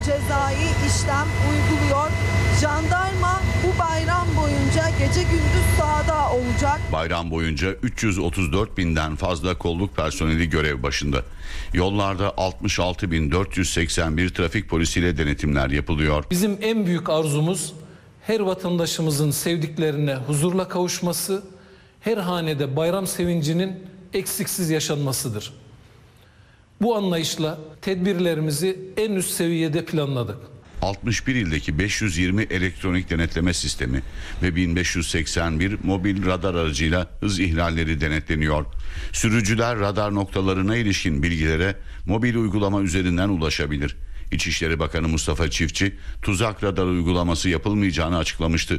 Cezai işlem uyguluyor. Jandarma bu bayram boyunca gece gündüz sahada olacak. Bayram boyunca 334 binden fazla kolluk personeli görev başında. Yollarda 66.481 trafik polisiyle denetimler yapılıyor. Bizim en büyük arzumuz her vatandaşımızın sevdiklerine huzurla kavuşması, her hanede bayram sevincinin eksiksiz yaşanmasıdır. Bu anlayışla tedbirlerimizi en üst seviyede planladık. 61 ildeki 520 elektronik denetleme sistemi ve 1581 mobil radar aracıyla hız ihlalleri denetleniyor. Sürücüler radar noktalarına ilişkin bilgilere mobil uygulama üzerinden ulaşabilir. İçişleri Bakanı Mustafa Çiftçi, tuzak radar uygulaması yapılmayacağını açıklamıştı.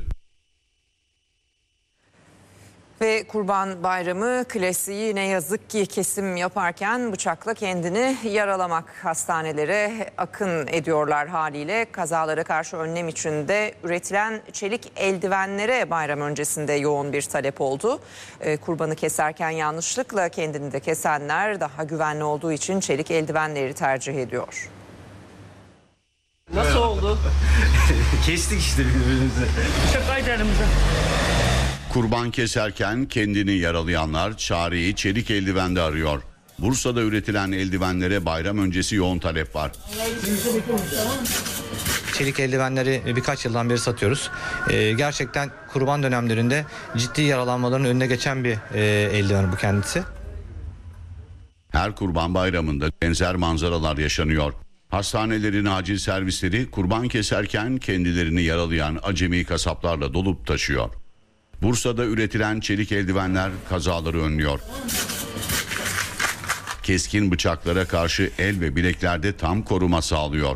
Ve Kurban Bayramı klasiği ne yazık ki kesim yaparken bıçakla kendini yaralamak. Hastanelere akın ediyorlar haliyle. Kazalara karşı önlem için de üretilen çelik eldivenlere bayram öncesinde yoğun bir talep oldu. Kurbanı keserken yanlışlıkla kendini de kesenler daha güvenli olduğu için çelik eldivenleri tercih ediyor. Nasıl oldu? Kestik işte birbirimizi. Şakaydı elimizde. Kurban keserken kendini yaralayanlar çareyi çelik eldivende arıyor. Bursa'da üretilen eldivenlere bayram öncesi yoğun talep var. Çelik eldivenleri birkaç yıldan beri satıyoruz. Gerçekten kurban dönemlerinde ciddi yaralanmaların önüne geçen bir eldiven bu kendisi. Her Kurban Bayramı'nda benzer manzaralar yaşanıyor. Hastanelerin acil servisleri kurban keserken kendilerini yaralayan acemi kasaplarla dolup taşıyor. Bursa'da üretilen çelik eldivenler kazaları önlüyor. Keskin bıçaklara karşı el ve bileklerde tam koruma sağlıyor.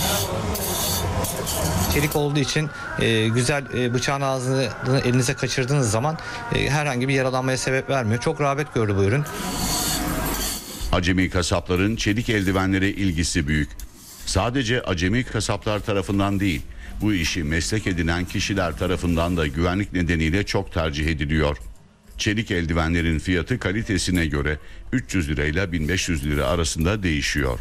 Çelik olduğu için güzel bıçağın ağzını elinize kaçırdığınız zaman herhangi bir yaralanmaya sebep vermiyor. Çok rağbet gördü bu ürün. Acemi kasapların çelik eldivenlere ilgisi büyük. Sadece acemi kasaplar tarafından değil, bu işi meslek edinen kişiler tarafından da güvenlik nedeniyle çok tercih ediliyor. Çelik eldivenlerin fiyatı kalitesine göre 300 lirayla 1500 lira arasında değişiyor.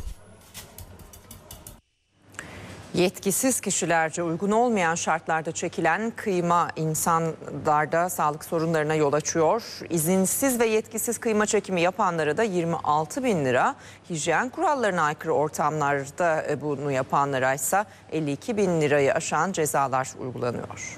Yetkisiz kişilerce uygun olmayan şartlarda çekilen kıyma insanlarda sağlık sorunlarına yol açıyor. İzinsiz ve yetkisiz kıyma çekimi yapanlara da 26 bin lira, hijyen kurallarına aykırı ortamlarda bunu yapanlara ise 52 bin lirayı aşan cezalar uygulanıyor.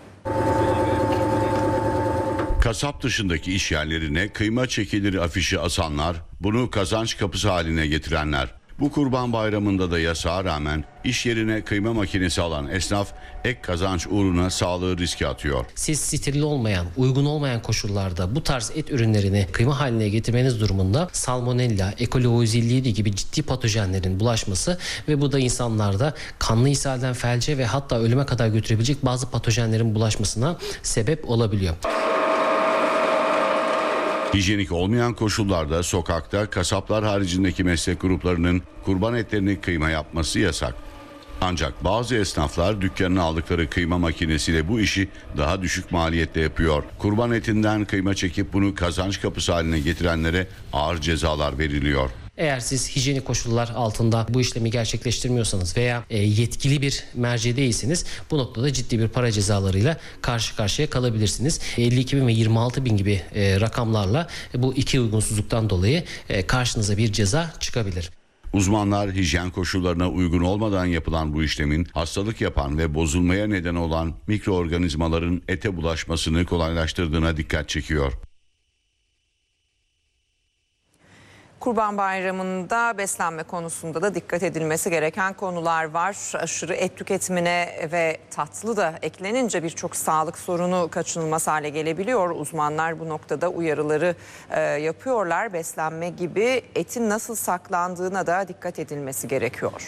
Kasap dışındaki iş yerlerine kıyma çekilir afişi asanlar, bunu kazanç kapısı haline getirenler. Bu Kurban Bayramı'nda da yasağa rağmen iş yerine kıyma makinesi alan esnaf ek kazanç uğruna sağlığı riske atıyor. Siz steril olmayan, uygun olmayan koşullarda bu tarz et ürünlerini kıyma haline getirmeniz durumunda salmonella, E. coli oizillidi gibi ciddi patojenlerin bulaşması ve bu da insanlarda kanlı ishalden felce ve hatta ölüme kadar götürebilecek bazı patojenlerin bulaşmasına sebep olabiliyor. Hijyenik olmayan koşullarda sokakta kasaplar haricindeki meslek gruplarının kurban etlerini kıyma yapması yasak. Ancak bazı esnaflar dükkanına aldıkları kıyma makinesiyle bu işi daha düşük maliyette yapıyor. Kurban etinden kıyma çekip bunu kazanç kapısı haline getirenlere ağır cezalar veriliyor. Eğer siz hijyenik koşullar altında bu işlemi gerçekleştirmiyorsanız veya yetkili bir merci değilseniz bu noktada ciddi bir para cezalarıyla karşı karşıya kalabilirsiniz. 52 bin ve 26 bin gibi rakamlarla bu iki uygunsuzluktan dolayı karşınıza bir ceza çıkabilir. Uzmanlar hijyen koşullarına uygun olmadan yapılan bu işlemin hastalık yapan ve bozulmaya neden olan mikroorganizmaların ete bulaşmasını kolaylaştırdığına dikkat çekiyor. Kurban Bayramı'nda beslenme konusunda da dikkat edilmesi gereken konular var. Aşırı et tüketimine ve tatlı da eklenince birçok sağlık sorunu kaçınılmaz hale gelebiliyor. Uzmanlar bu noktada uyarıları yapıyorlar. Beslenme gibi etin nasıl saklandığına da dikkat edilmesi gerekiyor.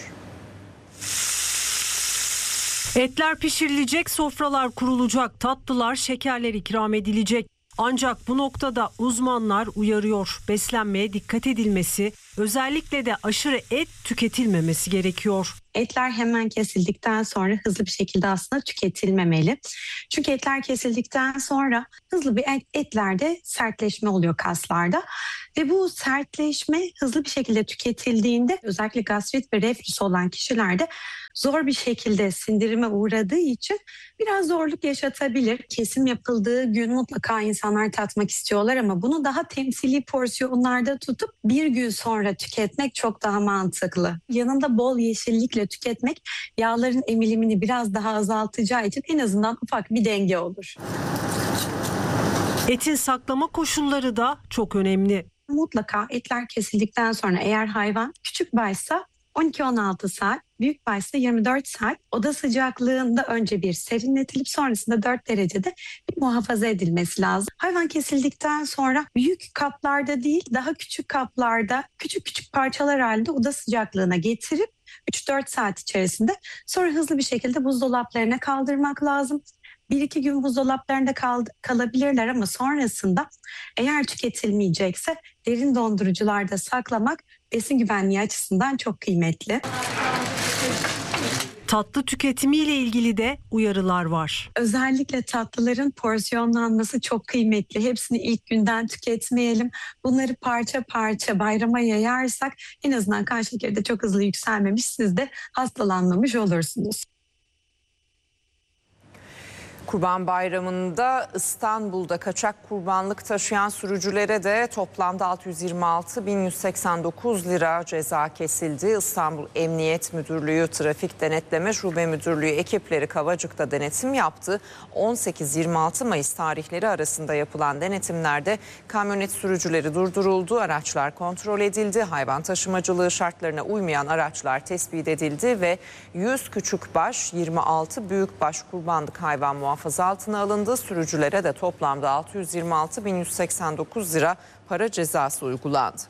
Etler pişirilecek, sofralar kurulacak, tatlılar, şekerler ikram edilecek. Ancak bu noktada uzmanlar uyarıyor. Beslenmeye dikkat edilmesi, özellikle de aşırı et tüketilmemesi gerekiyor. Etler hemen kesildikten sonra hızlı bir şekilde aslında tüketilmemeli. Çünkü etler kesildikten sonra hızlı bir etlerde sertleşme oluyor kaslarda. Ve bu sertleşme hızlı bir şekilde tüketildiğinde özellikle gastrit ve reflüs olan kişilerde zor bir şekilde sindirime uğradığı için biraz zorluk yaşatabilir. Kesim yapıldığı gün mutlaka insanlar tatmak istiyorlar ama bunu daha temsili porsiyonlarda tutup bir gün sonra tüketmek çok daha mantıklı. Yanında bol yeşillikle tüketmek yağların emilimini biraz daha azaltacağı için en azından ufak bir denge olur. Etin saklama koşulları da çok önemli. Mutlaka etler kesildikten sonra eğer hayvan küçük baysa 12-16 saat, büyük baysa 24 saat oda sıcaklığında önce bir serinletilip sonrasında 4 derecede bir muhafaza edilmesi lazım. Hayvan kesildikten sonra büyük kaplarda değil daha küçük kaplarda küçük küçük parçalar halinde oda sıcaklığına getirip 3-4 saat içerisinde sonra hızlı bir şekilde buzdolaplarına kaldırmak lazım. 1-2 gün buzdolaplarında kalabilirler ama sonrasında eğer tüketilmeyecekse derin dondurucularda saklamak besin güvenliği açısından çok kıymetli. Tatlı tüketimiyle ilgili de uyarılar var. Özellikle tatlıların porsiyonlanması çok kıymetli. Hepsini ilk günden tüketmeyelim. Bunları parça parça bayrama yayarsak en azından kan şekeri de çok hızlı yükselmemiş, siz de hastalanmamış olursunuz. Kurban Bayramı'nda İstanbul'da kaçak kurbanlık taşıyan sürücülere de toplamda 626.189 lira ceza kesildi. İstanbul Emniyet Müdürlüğü Trafik Denetleme Şube Müdürlüğü ekipleri Kavacık'ta denetim yaptı. 18-26 Mayıs tarihleri arasında yapılan denetimlerde kamyonet sürücüleri durduruldu, araçlar kontrol edildi, hayvan taşımacılığı şartlarına uymayan araçlar tespit edildi ve 100 küçükbaş, 26 büyükbaş kurbanlık hayvan muhafaza altına alındı. Sürücülere de toplamda 626.189 lira para cezası uygulandı.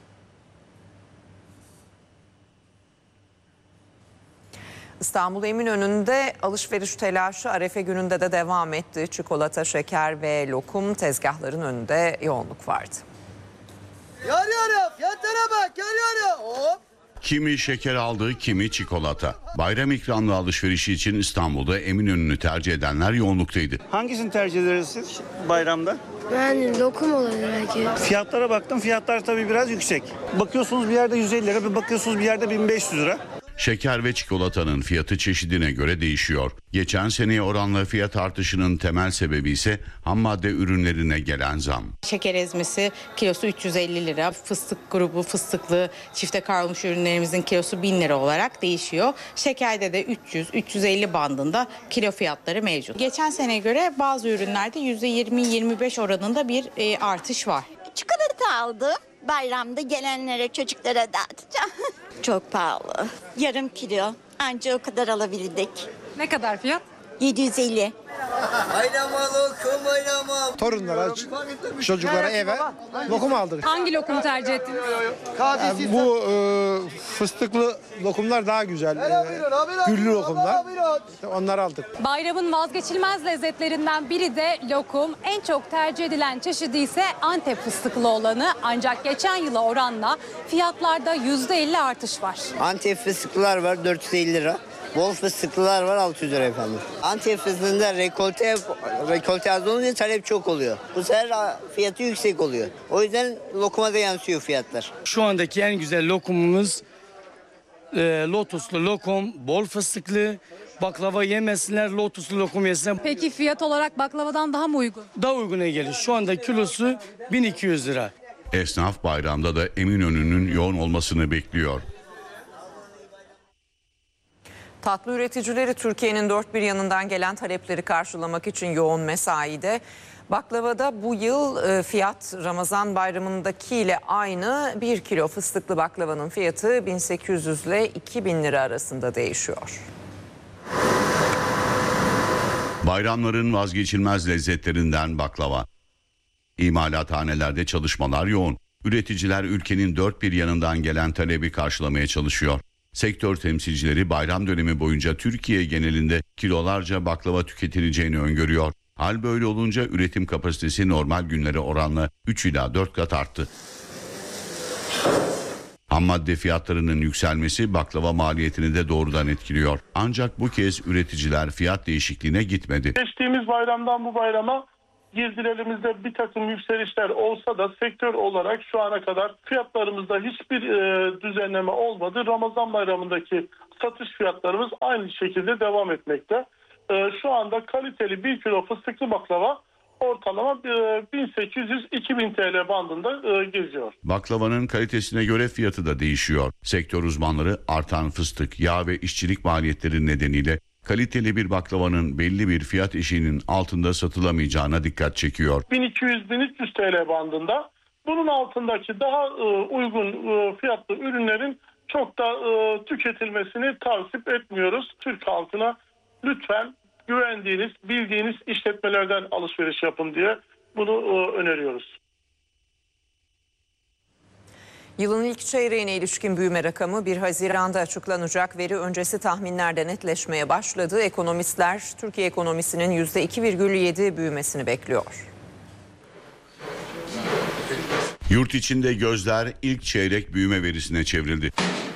İstanbul Eminönü'nde alışveriş telaşı Arefe gününde de devam etti. Çikolata, şeker ve lokum tezgahların önünde yoğunluk vardı. Yarıyorum, fiyatlara bak, yarıyorum. Hop. Kimi şeker aldı, kimi çikolata. Bayram ikramlı alışverişi için İstanbul'da Eminönü'nü tercih edenler yoğunluktaydı. Hangisini tercih edersiniz bayramda? Yani lokum olabilir belki. Fiyatlara baktım. Fiyatlar tabii biraz yüksek. Bakıyorsunuz bir yerde 150 lira, bir bakıyorsunuz bir yerde 1500 lira. Şeker ve çikolatanın fiyatı çeşidine göre değişiyor. Geçen seneye oranla fiyat artışının temel sebebi ise hammadde ürünlerine gelen zam. Şeker ezmesi kilosu 350 lira, fıstık grubu fıstıklı çifte kavrulmuş ürünlerimizin kilosu 1000 lira olarak değişiyor. Şekerde de 300-350 bandında kilo fiyatları mevcut. Geçen seneye göre bazı ürünlerde %20-25 oranında bir artış var. Çikolata aldım. Bayramda gelenlere, çocuklara dağıtacağım. Çok pahalı. Yarım kilo. Anca o kadar alabildik. Ne kadar fiyat? 750. Oynama lokum, oynama. Torunlara, çocuklara eve lokum aldık. Hangi lokumu tercih ettiniz? Bu fıstıklı lokumlar daha güzel. Güllü lokumlar. Onları aldık. Bayramın vazgeçilmez lezzetlerinden biri de lokum. En çok tercih edilen çeşidi ise Antep fıstıklı olanı. Ancak geçen yıla oranla fiyatlarda %50 artış var. Antep fıstıklılar var 450 lira. Bol fıstıklılar var 600 lira efendim. Antep fıstığında rekolte az olunca talep çok oluyor. Bu sefer fiyatı yüksek oluyor. O yüzden lokuma da yansıyor fiyatlar. Şu andaki en güzel lokumumuz lotuslu lokum, bol fıstıklı. Baklava yemesinler, lotuslu lokum yesinler. Peki fiyat olarak baklavadan daha mı uygun? Daha uyguna gelir. Şu anda kilosu 1200 lira. Esnaf bayramda da Eminönü'nün yoğun olmasını bekliyor. Tatlı üreticileri Türkiye'nin dört bir yanından gelen talepleri karşılamak için yoğun mesaide. Baklavada bu yıl fiyat Ramazan bayramındaki ile aynı. 1 kilo fıstıklı baklavanın fiyatı 1800 ile 2000 lira arasında değişiyor. Bayramların vazgeçilmez lezzetlerinden baklava. İmalathanelerde çalışmalar yoğun. Üreticiler ülkenin dört bir yanından gelen talebi karşılamaya çalışıyor. Sektör temsilcileri bayram dönemi boyunca Türkiye genelinde kilolarca baklava tüketileceğini öngörüyor. Hal böyle olunca üretim kapasitesi normal günlere oranla 3 ila 4 kat arttı. Hammadde fiyatlarının yükselmesi baklava maliyetini de doğrudan etkiliyor. Ancak bu kez üreticiler fiyat değişikliğine gitmedi. Geçtiğimiz bayramdan bu bayrama Girdilerimizde bir takım yükselişler olsa da sektör olarak şu ana kadar fiyatlarımızda hiçbir düzenleme olmadı. Ramazan bayramındaki satış fiyatlarımız aynı şekilde devam etmekte. Şu anda kaliteli 1 kilo fıstıklı baklava ortalama 1800-2000 TL bandında geziyor. Baklavanın kalitesine göre fiyatı da değişiyor. Sektör uzmanları artan fıstık, yağ ve işçilik maliyetleri nedeniyle kaliteli bir baklavanın belli bir fiyat eşiğinin altında satılamayacağına dikkat çekiyor. 1200-1300 TL bandında. Bunun altındaki daha uygun fiyatlı ürünlerin çok da tüketilmesini tavsiye etmiyoruz. Türk halkına lütfen güvendiğiniz, bildiğiniz işletmelerden alışveriş yapın diye bunu öneriyoruz. Yılın ilk çeyreğine ilişkin büyüme rakamı 1 Haziran'da açıklanacak. Veri öncesi tahminlerde netleşmeye başladı. Ekonomistler Türkiye ekonomisinin %2,7 büyümesini bekliyor. Yurt içinde gözler ilk çeyrek büyüme verisine çevrildi.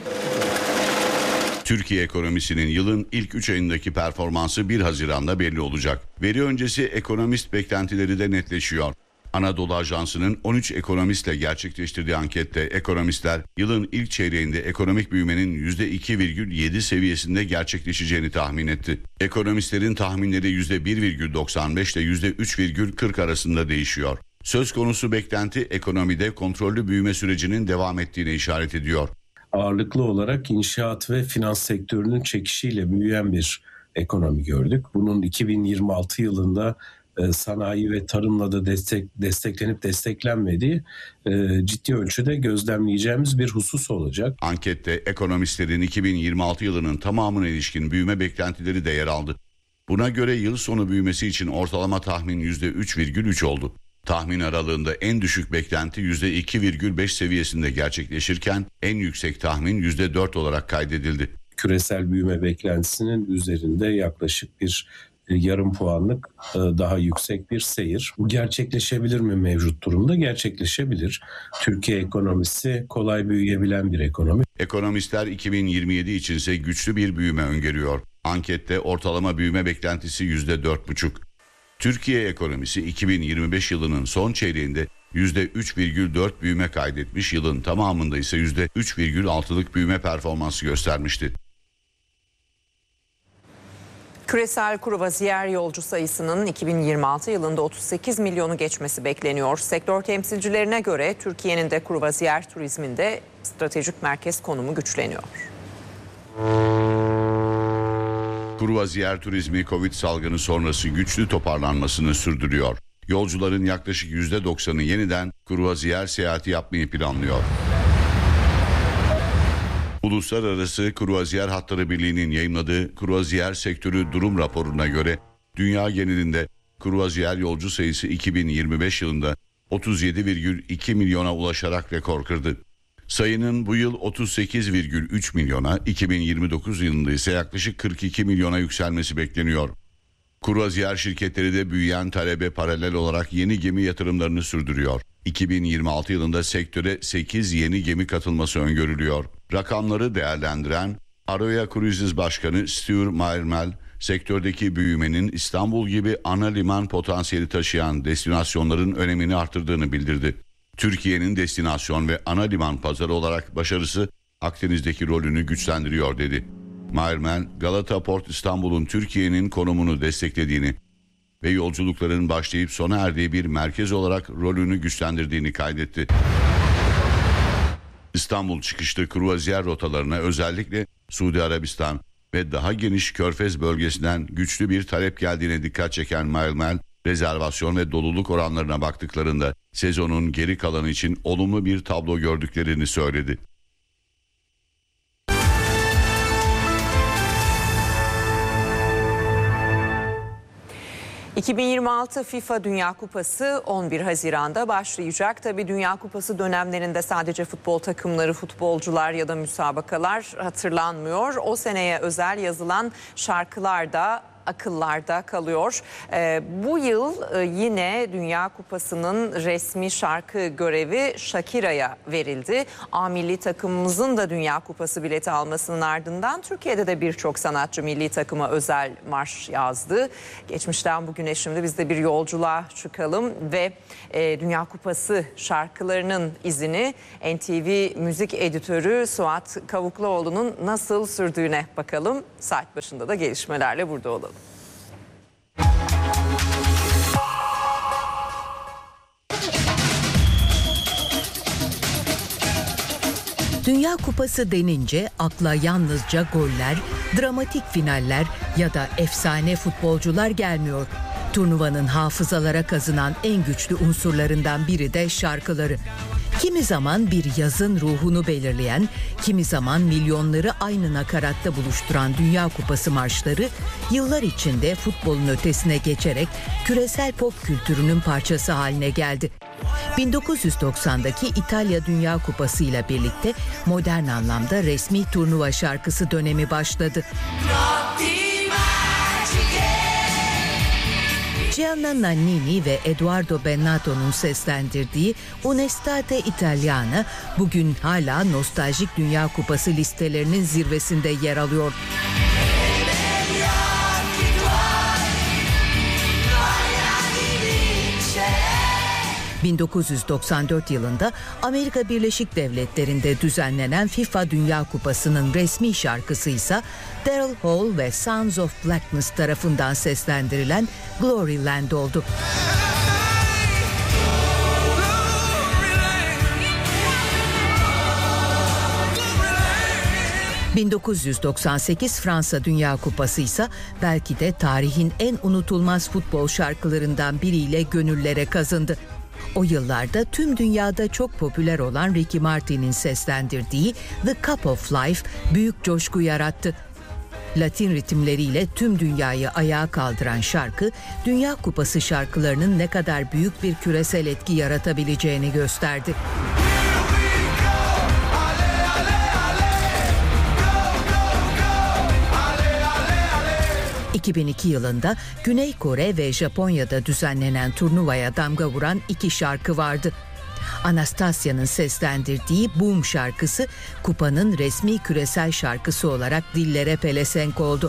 Türkiye ekonomisinin yılın ilk 3 ayındaki performansı 1 Haziran'da belli olacak. Veri öncesi ekonomist beklentileri de netleşiyor. Anadolu Ajansı'nın 13 ekonomistle gerçekleştirdiği ankette ekonomistler yılın ilk çeyreğinde ekonomik büyümenin %2,7 seviyesinde gerçekleşeceğini tahmin etti. Ekonomistlerin tahminleri %1,95 ile %3,40 arasında değişiyor. Söz konusu beklenti ekonomide kontrollü büyüme sürecinin devam ettiğine işaret ediyor. Ağırlıklı olarak inşaat ve finans sektörünün çekişiyle büyüyen bir ekonomi gördük. Bunun 2026 yılında sanayi ve tarımla da desteklenip desteklenmediği ciddi ölçüde gözlemleyeceğimiz bir husus olacak. Ankette ekonomistlerin 2026 yılının tamamına ilişkin büyüme beklentileri de yer aldı. Buna göre yıl sonu büyümesi için ortalama tahmin %3,3 oldu. Tahmin aralığında en düşük beklenti %2,5 seviyesinde gerçekleşirken en yüksek tahmin %4 olarak kaydedildi. Küresel büyüme beklentisinin üzerinde yaklaşık bir yarım puanlık daha yüksek bir seyir. Bu gerçekleşebilir mi mevcut durumda? Gerçekleşebilir. Türkiye ekonomisi kolay büyüyebilen bir ekonomi. Ekonomistler 2027 içinse güçlü bir büyüme öngörüyor. Ankette ortalama büyüme beklentisi %4,5. Türkiye ekonomisi 2025 yılının son çeyreğinde %3,4 büyüme kaydetmiş, yılın tamamında ise %3,6'lık büyüme performansı göstermişti. Küresel kruvaziyer yolcu sayısının 2026 yılında 38 milyonu geçmesi bekleniyor. Sektör temsilcilerine göre Türkiye'nin de kruvaziyer turizminde stratejik merkez konumu güçleniyor. Kruvaziyer turizmi Covid salgını sonrası güçlü toparlanmasını sürdürüyor. Yolcuların yaklaşık %90'ı yeniden kruvaziyer seyahati yapmayı planlıyor. Uluslararası Kruvaziyer Hatları Birliği'nin yayımladığı kruvaziyer sektörü durum raporuna göre dünya genelinde kruvaziyer yolcu sayısı 2025 yılında 37,2 milyona ulaşarak rekor kırdı. Sayının bu yıl 38,3 milyona, 2029 yılında ise yaklaşık 42 milyona yükselmesi bekleniyor. Kruvaziyer şirketleri de büyüyen talebe paralel olarak yeni gemi yatırımlarını sürdürüyor. 2026 yılında sektöre 8 yeni gemi katılması öngörülüyor. Rakamları değerlendiren Aroya Cruises Başkanı Stuart Meyermel, sektördeki büyümenin İstanbul gibi ana liman potansiyeli taşıyan destinasyonların önemini artırdığını bildirdi. Türkiye'nin destinasyon ve ana liman pazarı olarak başarısı Akdeniz'deki rolünü güçlendiriyor dedi. Meyermel, Galata Port İstanbul'un Türkiye'nin konumunu desteklediğini ve yolculukların başlayıp sona erdiği bir merkez olarak rolünü güçlendirdiğini kaydetti. İstanbul çıkışlı kruvaziyer rotalarına özellikle Suudi Arabistan ve daha geniş Körfez bölgesinden güçlü bir talep geldiğine dikkat çeken Meyermel, rezervasyon ve doluluk oranlarına baktıklarında sezonun geri kalanı için olumlu bir tablo gördüklerini söyledi. ...2026 FIFA Dünya Kupası 11 Haziran'da başlayacak. Tabii Dünya Kupası dönemlerinde sadece futbol takımları, futbolcular ya da müsabakalar hatırlanmıyor. O seneye özel yazılan şarkılar da akıllarda kalıyor. Bu yıl yine Dünya Kupası'nın resmi şarkı görevi Shakira'ya verildi. A milli takımımızın da Dünya Kupası bileti almasının ardından Türkiye'de de birçok sanatçı milli takıma özel marş yazdı. Geçmişten bugüne şimdi biz de bir yolculuğa çıkalım ve Dünya Kupası şarkılarının izini NTV müzik editörü Suat Kavukluoğlu'nun nasıl sürdüğüne bakalım. Saat başında da gelişmelerle burada olalım. Dünya Kupası denince akla yalnızca goller, dramatik finaller ya da efsane futbolcular gelmiyor. Turnuvanın hafızalara kazınan en güçlü unsurlarından biri de şarkıları. Kimi zaman bir yazın ruhunu belirleyen, kimi zaman milyonları aynı nakaratta buluşturan Dünya Kupası marşları yıllar içinde futbolun ötesine geçerek küresel pop kültürünün parçası haline geldi. 1990'daki İtalya Dünya Kupası ile birlikte modern anlamda resmi turnuva şarkısı dönemi başladı. Gianna Nannini ve Edoardo Bennato'nun seslendirdiği Un'estate italiana bugün hala nostaljik Dünya Kupası listelerinin zirvesinde yer alıyor. ...1994 yılında Amerika Birleşik Devletleri'nde düzenlenen FIFA Dünya Kupası'nın resmi şarkısı ise Daryl Hall ve Sons of Blackness tarafından seslendirilen Glory Land oldu. ...1998 Fransa Dünya Kupası ise belki de tarihin en unutulmaz futbol şarkılarından biriyle gönüllere kazındı. O yıllarda tüm dünyada çok popüler olan Ricky Martin'in seslendirdiği The Cup of Life büyük coşku yarattı. Latin ritimleriyle tüm dünyayı ayağa kaldıran şarkı, Dünya Kupası şarkılarının ne kadar büyük bir küresel etki yaratabileceğini gösterdi. 2002 yılında Güney Kore ve Japonya'da düzenlenen turnuvaya damga vuran iki şarkı vardı. Anastasia'nın seslendirdiği Boom şarkısı kupanın resmi küresel şarkısı olarak dillere pelesenk oldu.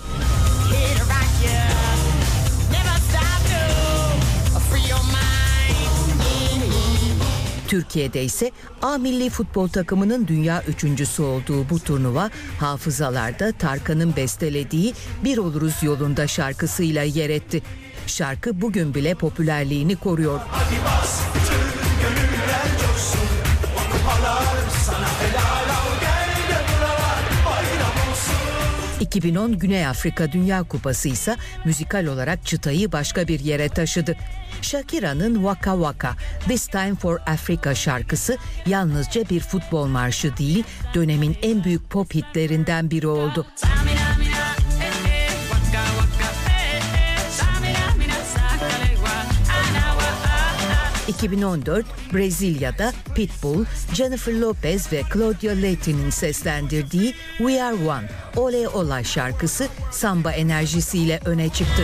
Türkiye'de ise A milli futbol takımının dünya üçüncüsü olduğu bu turnuva hafızalarda Tarkan'ın bestelediği Bir Oluruz Yolunda şarkısıyla yer etti. Şarkı bugün bile popülerliğini koruyor. 2010 Güney Afrika Dünya Kupası ise müzikal olarak çıtayı başka bir yere taşıdı. Shakira'nın Waka Waka, This Time for Africa şarkısı yalnızca bir futbol marşı değil, dönemin en büyük pop hitlerinden biri oldu. 2014 Brezilya'da Pitbull, Jennifer Lopez ve Claudia Leighton'un seslendirdiği We Are One, Ole Ola şarkısı samba enerjisiyle öne çıktı.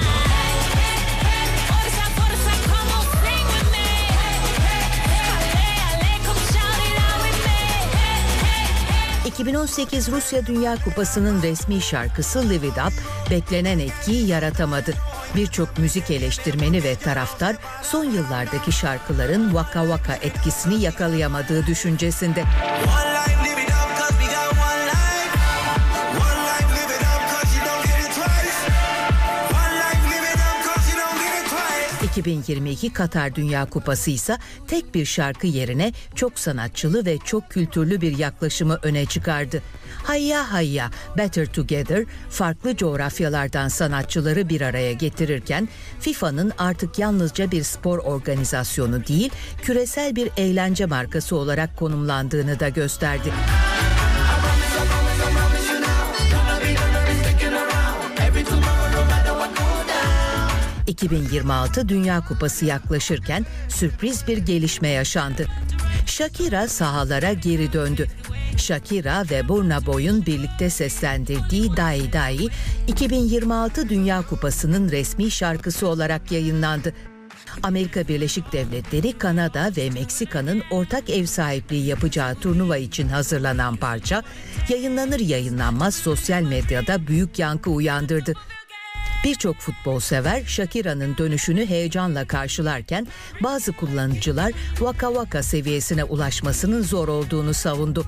...2018 Rusya Dünya Kupası'nın resmi şarkısı Live It Up beklenen etkiyi yaratamadı. Birçok müzik eleştirmeni ve taraftar son yıllardaki şarkıların Waka Waka etkisini yakalayamadığı düşüncesinde. 2022 Katar Dünya Kupası ise tek bir şarkı yerine çok sanatçılı ve çok kültürlü bir yaklaşımı öne çıkardı. Hayya Hayya, Better Together farklı coğrafyalardan sanatçıları bir araya getirirken FIFA'nın artık yalnızca bir spor organizasyonu değil, küresel bir eğlence markası olarak konumlandığını da gösterdi. 2026 Dünya Kupası yaklaşırken sürpriz bir gelişme yaşandı. Shakira sahalara geri döndü. Shakira ve Burna Boy'un birlikte seslendirdiği Dai Dai, 2026 Dünya Kupası'nın resmi şarkısı olarak yayınlandı. Amerika Birleşik Devletleri, Kanada ve Meksika'nın ortak ev sahipliği yapacağı turnuva için hazırlanan parça, yayınlanır yayınlanmaz sosyal medyada büyük yankı uyandırdı. Birçok futbol sever Shakira'nın dönüşünü heyecanla karşılarken bazı kullanıcılar Waka Waka seviyesine ulaşmasının zor olduğunu savundu.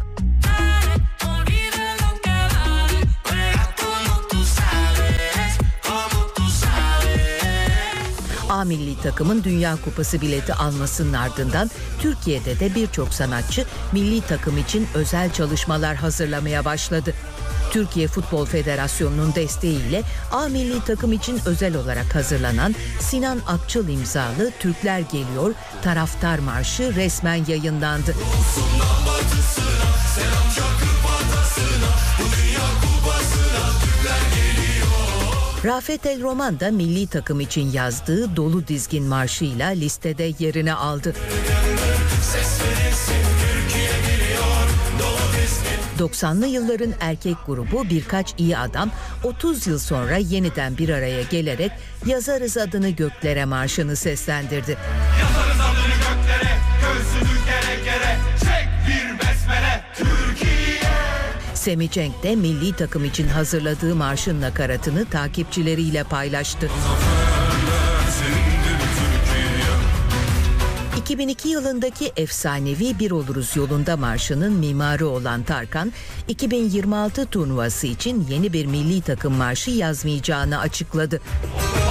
A milli takımın Dünya Kupası bileti almasının ardından Türkiye'de de birçok sanatçı milli takım için özel çalışmalar hazırlamaya başladı. Türkiye Futbol Federasyonu'nun desteğiyle A milli takım için özel olarak hazırlanan Sinan Akçıl imzalı Türkler Geliyor Taraftar Marşı resmen yayınlandı. Rafet El Roman da milli takım için yazdığı Dolu Dizgin marşıyla listede yerini aldı. 90'lı yılların erkek grubu Birkaç İyi Adam 30 yıl sonra yeniden bir araya gelerek Yazarız Adını Göklere marşını seslendirdi. Yazarız adını göklere, göğsünü gere gere, çek bir besmele Türkiye. Semih Cenk de milli takım için hazırladığı marşın nakaratını takipçileriyle paylaştı. 2002 yılındaki efsanevi Bir Oluruz Yolunda marşının mimarı olan Tarkan, 2026 turnuvası için yeni bir milli takım marşı yazmayacağını açıkladı.